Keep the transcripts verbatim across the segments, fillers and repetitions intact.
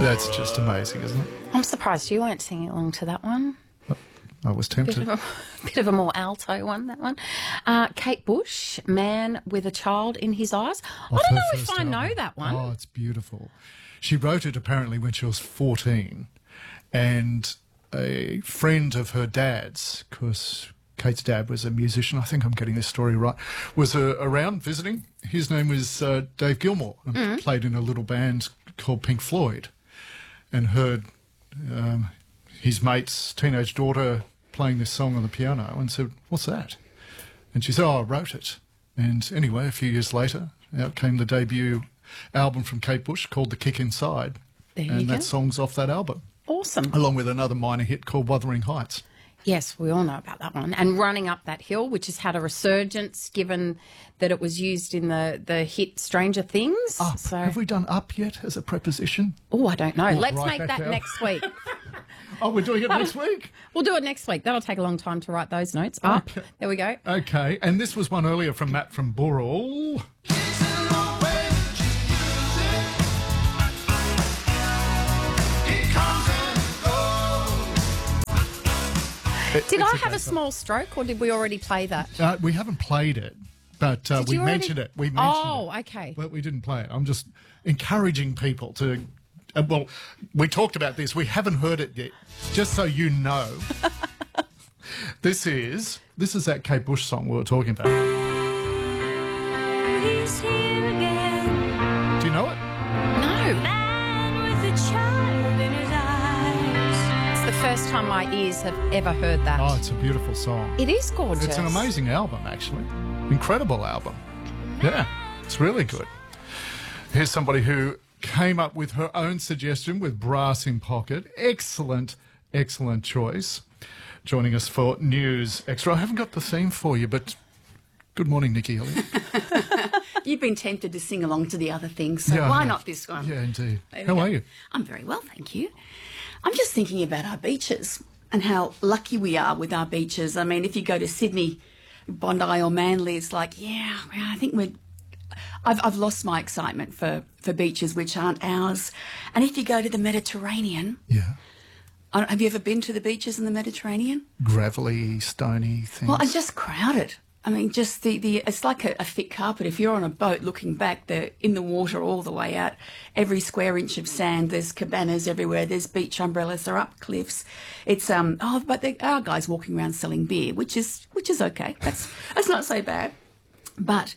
That's just amazing, isn't it? I'm surprised you weren't singing along to that one. I was tempted. Bit of a, bit of a more alto one, that one. Uh, Kate Bush, Man with a Child in His Eyes. Off I don't her know if first I album. know that one. Oh, it's beautiful. She wrote it apparently when she was fourteen, and a friend of her dad's, because Kate's dad was a musician, I think I'm getting this story right, was uh, around visiting. His name was uh, Dave Gilmour, and Mm. played in a little band called Pink Floyd, and heard um, his mate's teenage daughter playing this song on the piano and said, "What's that?" And she said, "Oh, I wrote it." And anyway, a few years later, out came the debut album from Kate Bush called The Kick Inside. There you and go. that song's off that album, Awesome. along with another minor hit called Wuthering Heights. Yes, we all know about that one. And Running Up That Hill, which has had a resurgence given that it was used in the, the hit Stranger Things. Up. So, Have we done up yet as a preposition? oh, I don't know. Let's write make that that down. next week. Oh, we're doing it next week. We'll do it next week. That'll take a long time to write those notes. Up. Okay. There we go. Okay, and this was one earlier from Matt from Burrell. It- Did it's I a have great a song. small stroke, or did we already play that? Uh, we haven't played it, but uh, Did we you already- mentioned it. We mentioned Oh, it. okay. But we didn't play it. I'm just encouraging people to. Uh, well, we talked about this. We haven't heard it yet. Just so you know, this is this is that Kate Bush song we were talking about. He's here again, Do you know it? No. man with a child in his eyes. It's the first time my ears have ever heard that. Oh, it's a beautiful song. It is gorgeous. It's an amazing album, actually. Incredible album. Yeah, it's really good. Here's somebody who came up with her own suggestion with Brass in Pocket. Excellent, excellent choice. Joining us for News Extra. I haven't got the theme for you, but good morning, Nikki Elliott. You've been tempted to sing along to the other things, so Yeah, I why have. not this one? Yeah, indeed. There we How go. are you? I'm very well, thank you. I'm just thinking about our beaches and how lucky we are with our beaches. I mean, if you go to Sydney, Bondi or Manly, it's like, yeah, well, I think we're... I've, I've lost my excitement for, for beaches which aren't ours. And if you go to the Mediterranean... Yeah. I don't- have you ever been to the beaches in the Mediterranean? Gravelly, stony things. Well, it's just crowded. I mean, just the, the it's like a, a thick carpet. If you're on a boat looking back, they're in the water all the way out. Every square inch of sand, there's cabanas everywhere. There's beach umbrellas. They're up cliffs. It's um oh, but there are guys walking around selling beer, which is which is okay. That's that's not so bad. But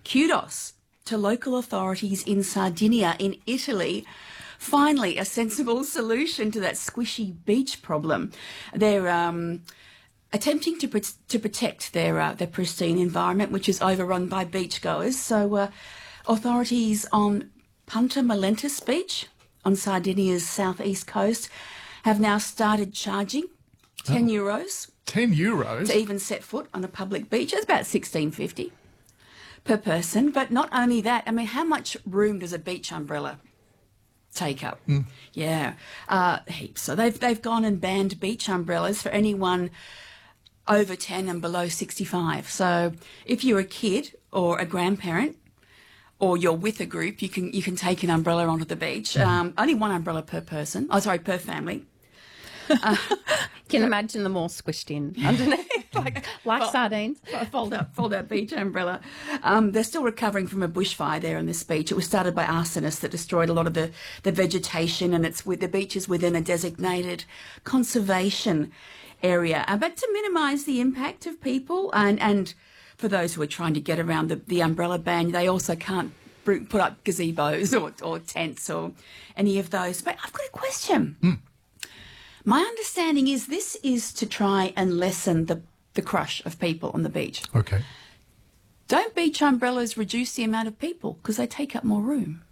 kudos to local authorities in Sardinia, in Italy. Finally, a sensible solution to that squishy beach problem. They're um, attempting to pr- to protect their uh, their pristine environment, which is overrun by beachgoers. So, uh, authorities on Punta Malentis Beach on Sardinia's southeast coast have now started charging ten euros Ten euros? to even set foot on a public beach. It's about sixteen fifty per person. But not only that, I mean, how much room does a beach umbrella take up? Yeah, uh, heaps. So they've they've gone and banned beach umbrellas for anyone over ten and below sixty-five. So if you're a kid or a grandparent, or you're with a group, you can you can take an umbrella onto the beach. Um, only one umbrella per person. Oh, sorry, per family. Can imagine them all squished in underneath, like like sardines. A fold out, fold out beach umbrella. Um, they're still recovering from a bushfire there on this beach. It was started by arsonists that destroyed a lot of the, the vegetation, and it's with the beach is within a designated conservation area. Uh, but to minimise the impact of people, and, and for those who are trying to get around the, the umbrella ban, they also can't br- put up gazebos or, or tents or any of those. But I've got a question. My understanding is this is to try and lessen the, the crush of people on the beach. Okay. Don't beach umbrellas reduce the amount of people because they take up more room?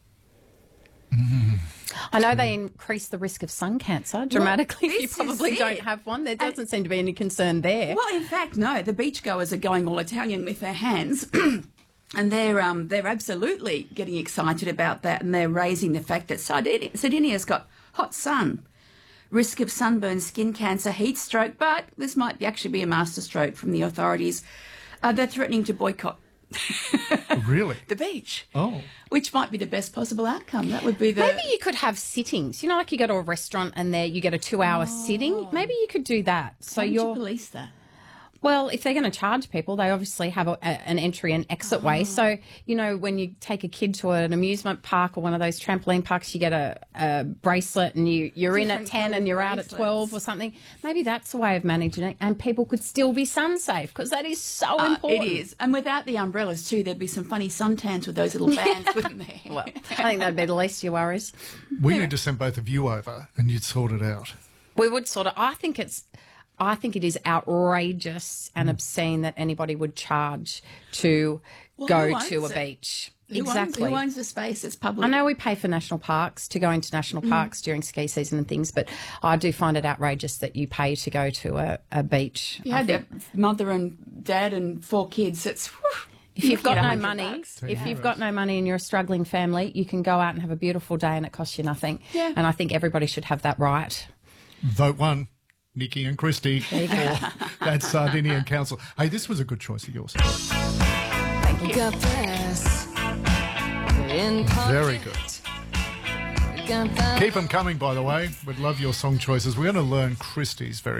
I know they increase the risk of sun cancer dramatically. this you is probably it. don't have one. There doesn't seem to be any concern there. Well, in fact, no. The beachgoers are going all Italian with their hands. And they're um, they're absolutely getting excited about that, and they're raising the fact that Sardinia, Sardinia's got hot sun, risk of sunburn, skin cancer, heat stroke, but this might be actually be a masterstroke from the authorities. Uh, they're threatening to boycott Really? The beach. Oh. Which might be the best possible outcome. That would be the... Maybe you could have sittings. You know, like you go to a restaurant and there you get a two-hour sitting. Maybe you could do that. So How would you're you police that? Well, if they're going to charge people, they obviously have a, a, an entry and exit way. So, you know, when you take a kid to an amusement park or one of those trampoline parks, you get a, a bracelet and you, you're in at Different ten and you're out at bracelets. twelve or something. Maybe that's a way of managing it, and people could still be sun safe, because that is so Uh, important. it is. And without the umbrellas too, there'd be some funny suntans with those little bands, wouldn't there? Well, I think that'd be the least of your worries. We need to send both of you over and you'd sort it out. We would sort of, I think it's, I think it is outrageous and obscene that anybody would charge to Well, go who to a owns it? beach. Who owns- Exactly. Who owns the space? It's public. I know we pay for national parks to go into national parks during ski season and things, but I do find it outrageous that you pay to go to a, a beach. You I had think a mother and dad and four kids. It's whew, if you've got looking no at one hundred money, bucks. if you've got no money and you're a struggling family, you can go out and have a beautiful day and it costs you nothing. Yeah. And I think everybody should have that right. Vote one. Nikki and Christy for that Sardinian Council. Hey, this was a good choice of yours. Thank you. Got brass in Very good. pocket. Got that Keep them coming, by the way. We'd love your song choices. We're going to learn Christy's very